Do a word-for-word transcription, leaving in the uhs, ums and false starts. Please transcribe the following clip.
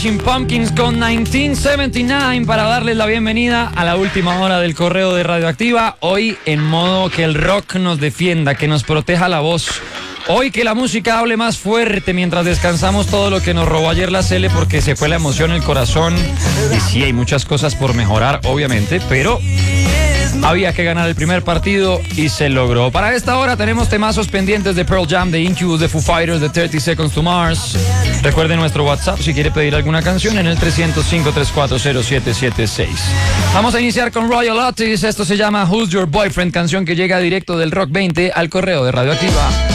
Smashing Pumpkins con mil novecientos setenta y nueve para darles la bienvenida a la última hora del correo de Radioactiva. Hoy en modo que el rock nos defienda, que nos proteja la voz. Hoy que la música hable más fuerte mientras descansamos todo lo que nos robó ayer la Cele, porque se fue la emoción, el corazón. Y sí, hay muchas cosas por mejorar, obviamente, pero había que ganar el primer partido y se logró. Para esta hora tenemos temazos pendientes de Pearl Jam, de Incubus, de Foo Fighters, de thirty Seconds to Mars. Recuerden nuestro WhatsApp si quiere pedir alguna canción en el trescientos cinco, treinta y cuatro, cero siete siete seis. Vamos a iniciar con Royal Otis. Esto se llama Who's Your Boyfriend, canción que llega directo del Rock veinte al correo de Radioactiva.